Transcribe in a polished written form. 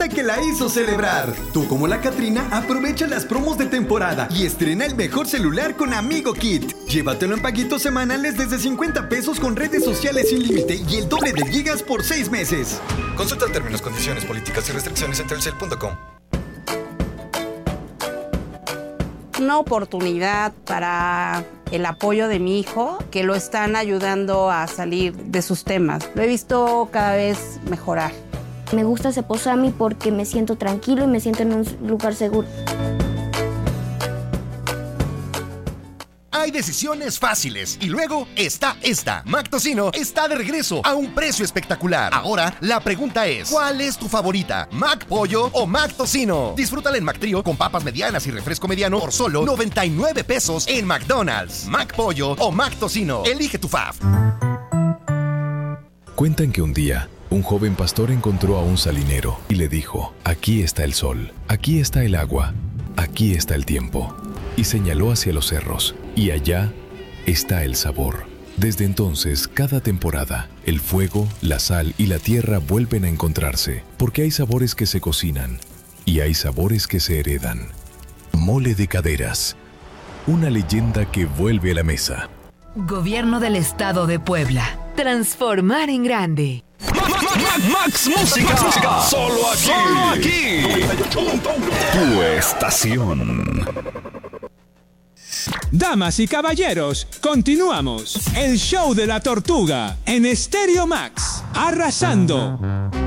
que la hizo celebrar. Tú, como la Catrina, aprovecha las promos de temporada y estrena el mejor celular con Amigo Kit. Llévatelo en paguitos semanales desde 50 pesos con redes sociales sin límite y el doble de gigas por 6 meses. Consulta términos, condiciones, políticas y restricciones en Telcel.com. Una oportunidad para el apoyo de mi hijo, que lo están ayudando a salir de sus temas. Lo he visto cada vez mejorar. Me gusta Ceposami porque me siento tranquilo y me siento en un lugar seguro. Hay decisiones fáciles y luego está esta. Mac Tocino está de regreso a un precio espectacular. Ahora la pregunta es, ¿cuál es tu favorita? ¿Mac Pollo o Mac Tocino? Disfrútala en Mac Trío con papas medianas y refresco mediano por solo 99 pesos en McDonald's. Mac Pollo o Mac Tocino. Elige tu fave. Cuentan que un día, un joven pastor encontró a un salinero y le dijo: aquí está el sol, aquí está el agua, aquí está el tiempo. Y señaló hacia los cerros, y allá está el sabor. Desde entonces, cada temporada, el fuego, la sal y la tierra vuelven a encontrarse, porque hay sabores que se cocinan y hay sabores que se heredan. Mole de Caderas, una leyenda que vuelve a la mesa. Gobierno del Estado de Puebla. Transformar en grande. Max Música. Solo aquí. Tu estación. Damas y caballeros, continuamos. El show de la tortuga en Stereo Max. Arrasando.